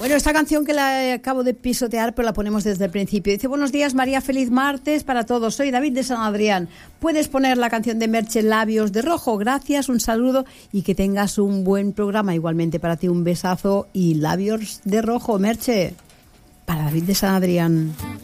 Bueno, esta canción que la acabo de pisotear, pero la ponemos desde el principio. Dice: buenos días, María, feliz martes para todos. Soy David de San Adrián. ¿Puedes poner la canción de Merche, Labios de Rojo? Gracias, un saludo y que tengas un buen programa. Igualmente para ti, un besazo y Labios de Rojo, Merche, para David de San Adrián.